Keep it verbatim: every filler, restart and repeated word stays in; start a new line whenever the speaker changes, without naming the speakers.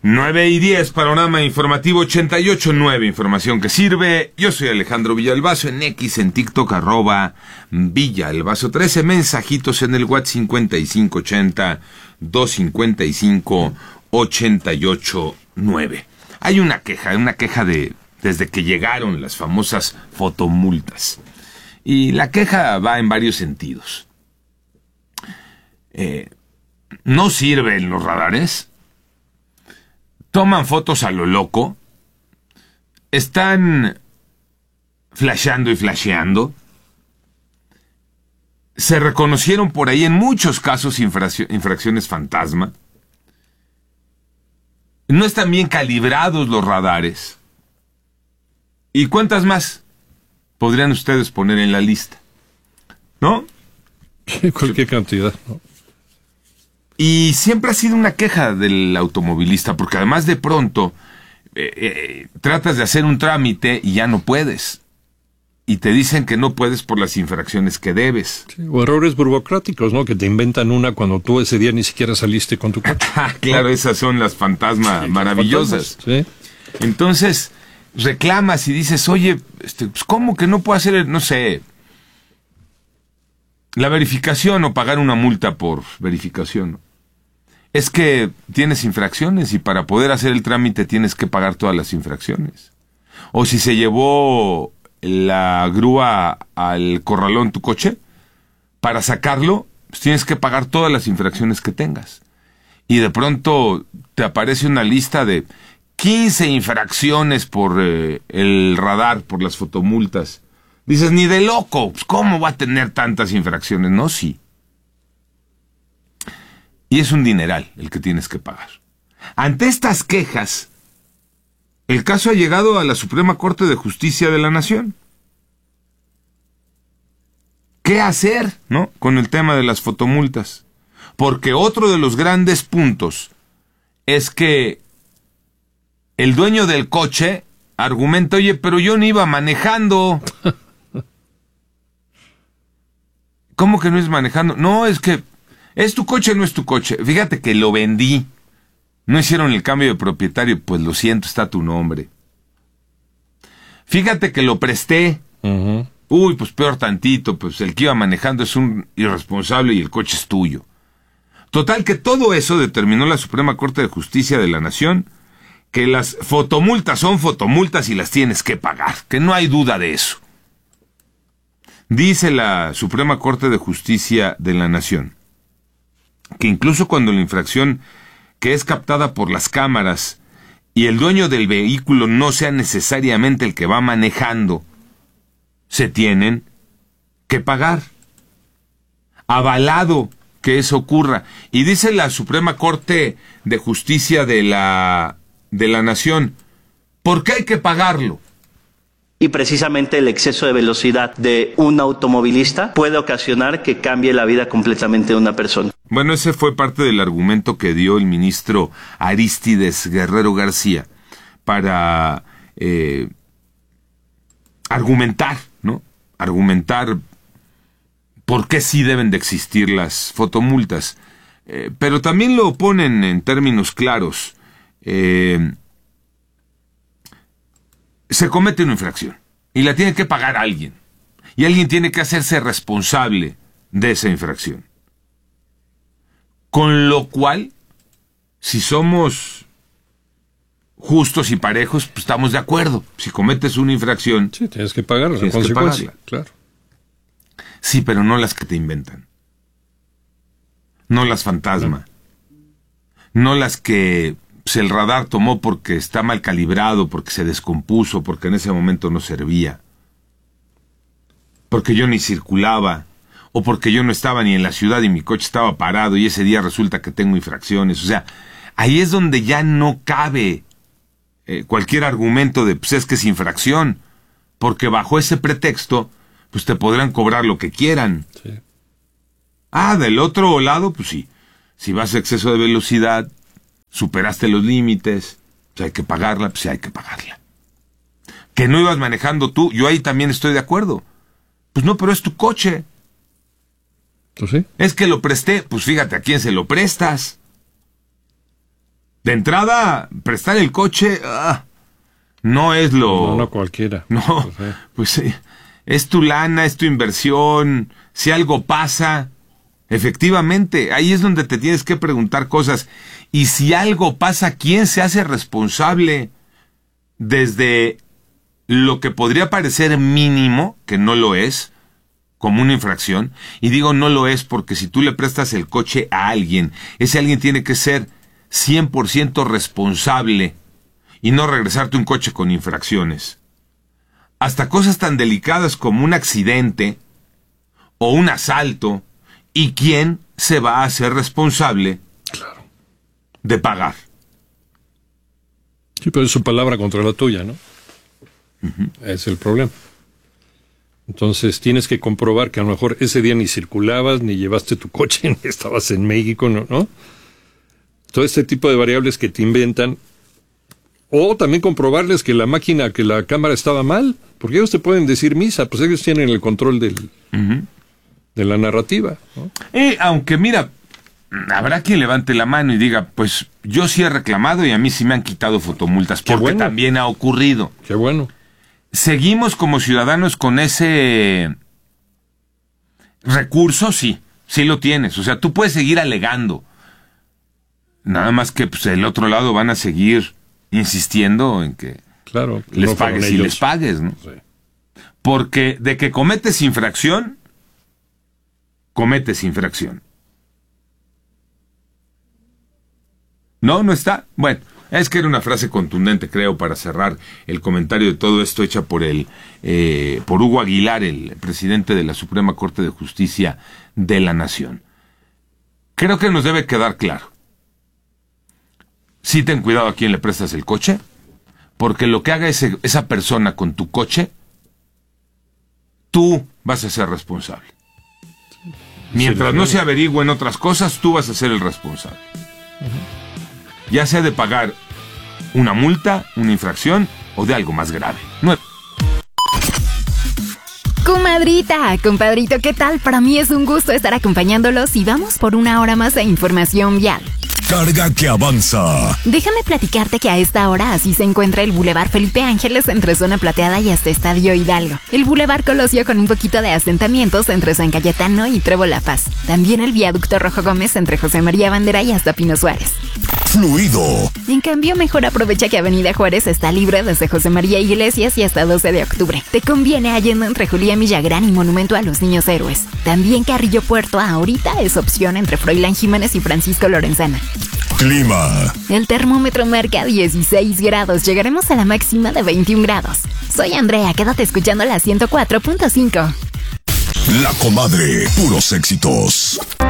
nueve y diez, panorama informativo ochenta y ocho punto nueve, información que sirve. Yo soy Alejandro Villalbazo, en X, en TikTok, arroba Villalbazo trece, mensajitos en el WhatsApp cincuenta y cinco ochenta, doscientos cincuenta y cinco, ochenta y ocho nueve. Hay una queja, una queja de desde que llegaron las famosas fotomultas. Y la queja va en varios sentidos. Eh, no sirven los radares. Toman fotos a lo loco, están flasheando y flasheando, se reconocieron por ahí en muchos casos infracciones fantasma, no están bien calibrados los radares. ¿Y cuántas más podrían ustedes poner en la lista? ¿No?
Cualquier cantidad, ¿no?
Y siempre ha sido una queja del automovilista, porque además de pronto eh, eh, tratas de hacer un trámite y ya no puedes. Y te dicen que no puedes por las infracciones que debes.
Sí, o errores burocráticos, ¿no? Que te inventan una cuando tú ese día ni siquiera saliste con tu coche.
Claro, esas son las fantasmas sí, maravillosas.
Sí.
Entonces, reclamas y dices, oye, este, pues, ¿cómo que no puedo hacer, no sé, la verificación o pagar una multa por verificación? Es que tienes infracciones y para poder hacer el trámite tienes que pagar todas las infracciones. O si se llevó la grúa al corralón tu coche, para sacarlo pues tienes que pagar todas las infracciones que tengas. Y de pronto te aparece una lista de quince infracciones por eh, el radar, por las fotomultas. Dices, ni de loco, pues, ¿cómo va a tener tantas infracciones? No, sí. Y es un dineral el que tienes que pagar. Ante estas quejas, el caso ha llegado a la Suprema Corte de Justicia de la Nación. ¿Qué hacer, no, con el tema de las fotomultas? Porque otro de los grandes puntos es que el dueño del coche argumenta, oye, pero yo no iba manejando. ¿Cómo que no es manejando? No, es que ¿es tu coche o no es tu coche? Fíjate que lo vendí. No hicieron el cambio de propietario. Pues lo siento, está tu nombre. Fíjate que lo presté.
Uh-huh.
Uy, pues peor tantito. Pues el que iba manejando es un irresponsable y el coche es tuyo. Total que todo eso determinó la Suprema Corte de Justicia de la Nación, que las fotomultas son fotomultas y las tienes que pagar. Que no hay duda de eso. Dice la Suprema Corte de Justicia de la Nación que incluso cuando la infracción que es captada por las cámaras y el dueño del vehículo no sea necesariamente el que va manejando, se tienen que pagar. Avalado que eso ocurra. Y dice la Suprema Corte de Justicia de la, de la Nación, ¿por qué hay que pagarlo?
Y precisamente el exceso de velocidad de un automovilista puede ocasionar que cambie la vida completamente de una persona.
Bueno, ese fue parte del argumento que dio el ministro Arístides Guerrero García para eh, argumentar, ¿no? Argumentar por qué sí deben de existir las fotomultas. Eh, pero también lo ponen en términos claros. Eh, se comete una infracción y la tiene que pagar alguien. Y alguien tiene que hacerse responsable de esa infracción. Con lo cual, si somos justos y parejos, pues estamos de acuerdo. Si cometes una infracción,
sí, tienes que pagarla,
tienes
en
que
consecuencia,
pagarla.
Claro.
Sí, pero no las que te inventan. No las fantasma. No, no las que pues, el radar tomó porque está mal calibrado, porque se descompuso, porque en ese momento no servía. Porque yo ni circulaba. O porque yo no estaba ni en la ciudad y mi coche estaba parado y ese día resulta que tengo infracciones. O sea, ahí es donde ya no cabe eh, cualquier argumento de, pues es que es infracción. Porque bajo ese pretexto, pues te podrán cobrar lo que quieran.
Sí.
Ah, del otro lado, pues sí. Si vas a exceso de velocidad, superaste los límites, pues hay que pagarla, pues sí hay que pagarla. Que no ibas manejando tú, yo ahí también estoy de acuerdo. Pues no, pero es tu coche.
¿Tú sí?
Es que lo presté, pues fíjate a quién se lo prestas. De entrada, prestar el coche ah, no es lo...
No, no cualquiera.
No, pues eh, es tu lana, es tu inversión. Si algo pasa, efectivamente, ahí es donde te tienes que preguntar cosas. Y si algo pasa, ¿quién se hace responsable? Desde lo que podría parecer mínimo, que no lo es, como una infracción. Y digo no lo es porque si tú le prestas el coche a alguien, ese alguien tiene que ser cien por ciento responsable y no regresarte un coche con infracciones. Hasta cosas tan delicadas como un accidente o un asalto, ¿y quién se va a hacer responsable
Claro.
de pagar?
Sí, pero es su palabra contra la tuya, ¿no?
Uh-huh.
Es el problema. Entonces tienes que comprobar que a lo mejor ese día ni circulabas, ni llevaste tu coche, ni estabas en México, ¿no? ¿no? Todo este tipo de variables que te inventan. O también comprobarles que la máquina, que la cámara estaba mal, porque ellos te pueden decir misa, pues ellos tienen el control del,
Uh-huh.
de la narrativa, ¿no?
Eh, aunque mira, habrá quien levante la mano y diga, pues yo sí he reclamado y a mí sí me han quitado fotomultas,
Qué
porque
bueno.
también ha ocurrido.
Qué bueno.
¿Seguimos como ciudadanos con ese recurso? Sí, sí lo tienes. O sea, tú puedes seguir alegando. Nada más que pues, el otro lado van a seguir insistiendo en que
Claro.
les
no fueron
pagues y
ellos.
les pagues, ¿no?
Sí.
Porque de que cometes infracción, cometes infracción. No, no está. Bueno, es que era una frase contundente, creo, para cerrar el comentario de todo esto, hecha por el eh, por Hugo Aguilar, el presidente de la Suprema Corte de Justicia de la Nación. Creo que nos debe quedar claro. Sí, ten cuidado a quién le prestas el coche, porque lo que haga ese, esa persona con tu coche, tú vas a ser responsable. Mientras no se averigüen otras cosas, tú vas a ser el responsable. Ya sea de pagar una multa, una infracción o de algo más grave. No.
Comadrita, compadrito, ¿qué tal? Para mí es un gusto estar acompañándolos y vamos por una hora más de información vial.
Carga que avanza.
Déjame platicarte que a esta hora así se encuentra el Boulevard Felipe Ángeles entre Zona Plateada y hasta Estadio Hidalgo. El Boulevard Colosio con un poquito de asentamientos entre San Cayetano y Trevo La Paz. También el Viaducto Rojo Gómez entre José María Bandera y hasta Pino Suárez.
Fluido.
En cambio, mejor aprovecha que Avenida Juárez está libre desde José María Iglesias y hasta doce de octubre. Te conviene yendo entre Julián Villagrán y Monumento a los Niños Héroes. También Carrillo Puerto ahorita es opción entre Froilán Jiménez y Francisco Lorenzana.
Clima.
El termómetro marca dieciséis grados. Llegaremos a la máxima de veintiún grados. Soy Andrea, quédate escuchando la ciento cuatro punto cinco.
La Comadre. Puros éxitos.